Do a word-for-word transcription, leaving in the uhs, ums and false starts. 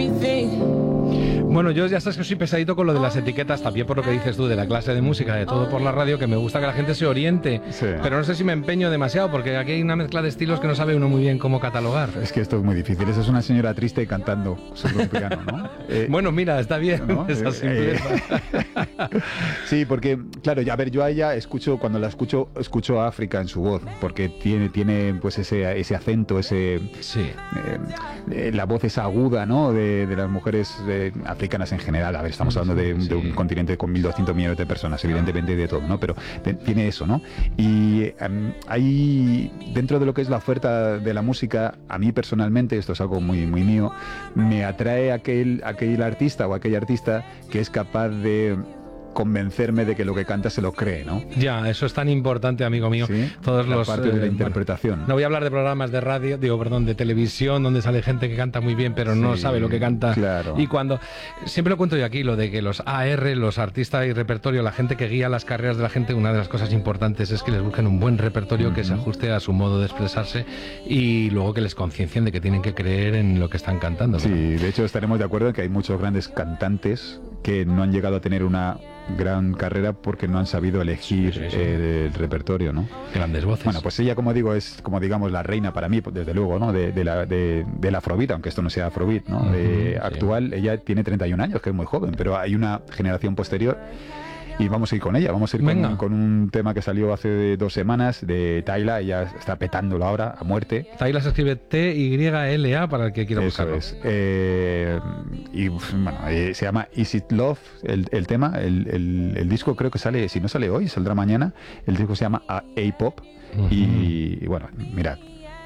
Bueno, yo ya sabes que soy pesadito con lo de las etiquetas, también por lo que dices tú de la clase de música, de todo por la radio, que me gusta que la gente se oriente, sí. Pero no sé si me empeño demasiado, porque aquí hay una mezcla de estilos que no sabe uno muy bien cómo catalogar. Es que esto es muy difícil, esa es una señora triste cantando sobre un piano, ¿no? Eh, bueno, mira, está bien, ¿no? Esa simpleza. Eh, sí, porque, claro, a ver, yo a ella escucho, cuando la escucho, escucho a África en su voz, porque tiene, tiene pues ese, ese acento, ese... Sí. Eh, la voz esa aguda, ¿no? De, de las mujeres eh, africanas en general. A ver, estamos hablando de, sí. de un continente con mil doscientos millones de personas, evidentemente de todo, ¿no? Pero de, tiene eso, ¿no? Y um, hay, dentro de lo que es la oferta de la música, a mí personalmente, esto es algo muy, muy mío, me atrae aquel, aquel artista o aquella artista que es capaz de convencerme de que lo que canta se lo cree, ¿no? Ya, eso es tan importante, amigo mío. ¿Sí? Todos la los parte de la eh, interpretación. Bueno, no voy a hablar de programas de radio, digo, perdón, de televisión, donde sale gente que canta muy bien, pero sí, no sabe lo que canta. Claro. Y cuando siempre lo cuento yo aquí, lo de que los A R, los artistas y repertorio, la gente que guía las carreras de la gente, una de las cosas importantes es que les busquen un buen repertorio uh-huh. que se ajuste a su modo de expresarse y luego que les conciencien de que tienen que creer en lo que están cantando. Sí, ¿verdad? De hecho estaremos de acuerdo en que hay muchos grandes cantantes que no han llegado a tener una gran carrera porque no han sabido elegir sí, sí, sí. Eh, el repertorio, ¿no? Grandes voces. Bueno, pues ella, como digo, es como digamos la reina para mí, desde luego, ¿no? De, de la de, del Afrobeat, aunque esto no sea Afrobeat, ¿no? Uh-huh, de, sí. Actual, ella tiene treinta y un años, que es muy joven, pero hay una generación posterior. Y vamos a ir con ella, vamos a ir con, con un tema que salió hace dos semanas de Tyla, ella está petándolo ahora a muerte. Tyla se escribe T Y L A para el que quiera Eso buscarlo. Es. Eh, y bueno, eh, se llama Is It Love, el, el tema, el, el, el disco creo que sale, si no sale hoy, saldrá mañana, el disco se llama A-Pop. Uh-huh. Y, y bueno, mirad,